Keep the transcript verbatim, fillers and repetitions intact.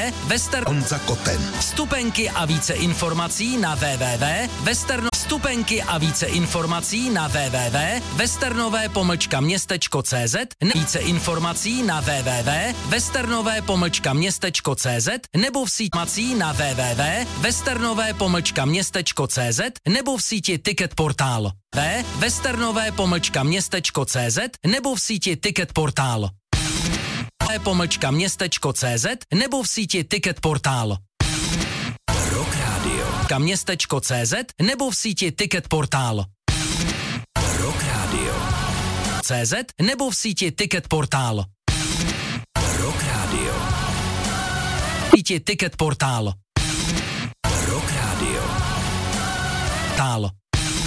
Western Honza Koten. Vstupenky a více informací na www. Western Vstupenky a více informací na www. Westernové pomlčka městečko cé zet. Více informací na www. Westernové pomlčka městečko cé zet nebo v síti mací na www. Westernové pomlčka městečko cé zet nebo v síti Ticket Portal. V. Westernové pomlčka městečko cé zet nebo v síti Ticket Portal. pomlčka městečko cé zet nebo v síti Ticket Portal. Rock Radio. Městečko cé zet nebo v síti Ticket Portal. Rock Radio. cé zet nebo v síti Ticket Portal. Rock Radio. Síti Ticket Portal. Rock Radio. Tál.